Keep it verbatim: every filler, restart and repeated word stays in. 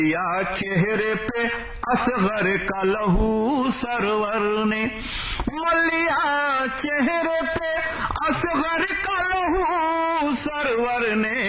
या चेहरे पे असगर का लहू सरवर ने, मलिया चेहरे पे असगर का लहू सरवर ने